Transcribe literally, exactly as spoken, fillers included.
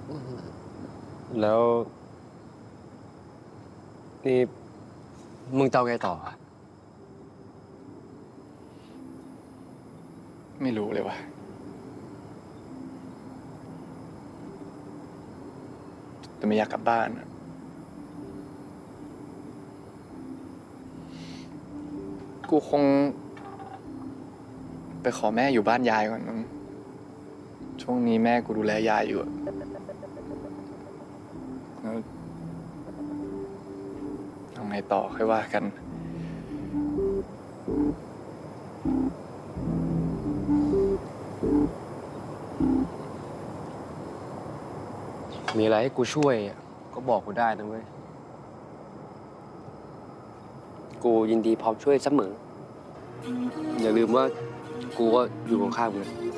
แล้วนี่มึงจะเอาไงต่ออะไม่รู้เลยว่ะแต่ไม่อยากกลับบ้านกูคงไปขอแม่อยู่บ้านยายก่อนมึงช่วงนี้แม่กูดูแลยายอยู่แล้วเอาไงต่อค่อยว่ากันมีอะไรให้กูช่วยก็บอกกูได้นะเว้ยกูยินดีพร้อมช่วยเสมออย่าลืมว่ากูก็อยู่ข้างๆมึง